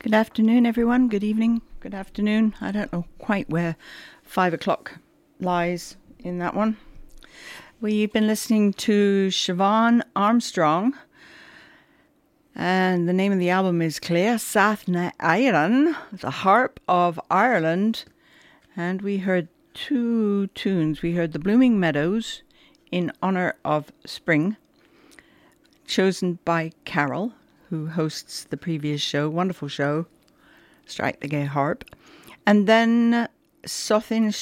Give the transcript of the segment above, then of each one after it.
Good afternoon, everyone. Good evening. Good afternoon. I don't know quite where 5 o'clock lies in that one. We've been listening to Siobhan Armstrong, and the name of the album is Claire Sath na Éireann, the Harp of Ireland. And we heard two tunes. We heard The Blooming Meadows in honor of spring, chosen by Carol, who hosts the previous show, wonderful show, Strike the Gay Harp. And then Shothin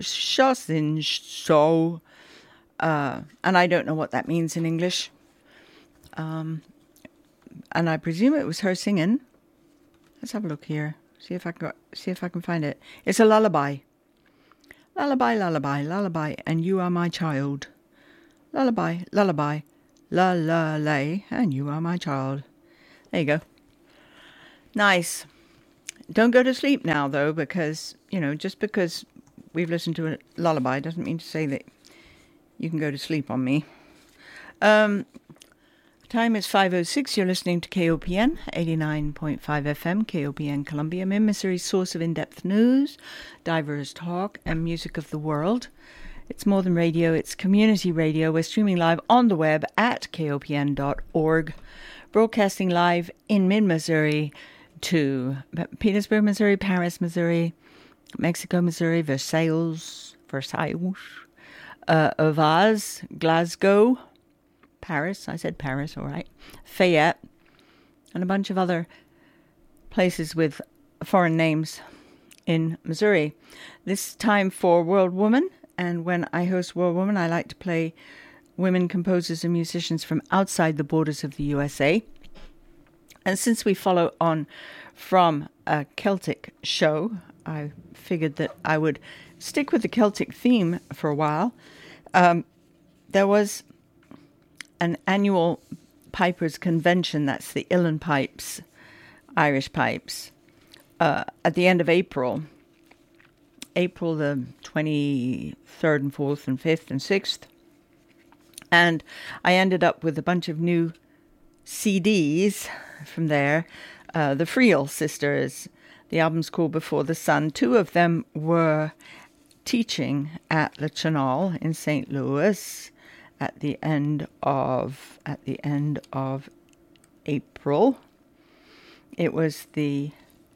Show, and I don't know what that means in English. And I presume it was her singing. Let's have a look here. See if I can find it. It's a lullaby. Lullaby, lullaby, lullaby, and you are my child. Lullaby, lullaby, la la lay, and you are my child. There you go. Nice. Don't go to sleep now, though, because, just because we've listened to a lullaby doesn't mean to say that you can go to sleep on me. Time is 5:06. You're listening to KOPN 89.5 FM, KOPN Columbia, Mid-Missouri's source of in-depth news, diverse talk, and music of the world. It's more than radio, it's community radio. We're streaming live on the web at kopn.org, broadcasting live in mid-Missouri to Petersburg, Missouri, Paris, Missouri, Mexico, Missouri, Versailles, Vaz, Glasgow, Paris, I said Paris, all right, Fayette, and a bunch of other places with foreign names in Missouri. This time for World Woman, and when I host World Woman, I like to play women composers and musicians from outside the borders of the USA. And since we follow on from a Celtic show, I figured that I would stick with the Celtic theme for a while. There was an annual Pipers Convention, that's the Uilleann Pipes, Irish Pipes, at the end of April the 23rd and 4th and 5th and 6th. And I ended up with a bunch of new CDs from there. The Friel sisters, the album's called Before the Sun. Two of them were teaching at Le Chenal in St. Louis at the end of April. It was the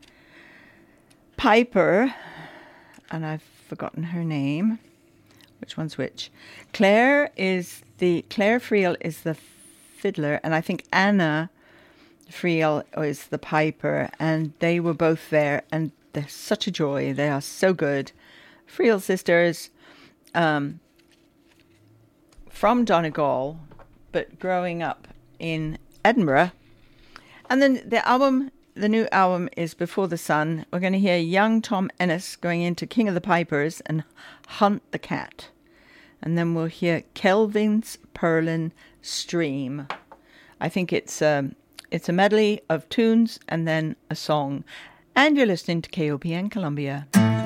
piper, and I've forgotten her name. Which one's which? Claire Friel is the fiddler, and I think Anna Friel is the piper, and they were both there, and they're such a joy. They are so good. Friel sisters, from Donegal, but growing up in Edinburgh. And then the new album is Before the Sun. We're going to hear young Tom Ennis going into King of the Pipers and Hunt the Cat. And then we'll hear Kelvin's Purlin Stream. I think it's a medley of tunes and then a song. And you're listening to KOPN Columbia.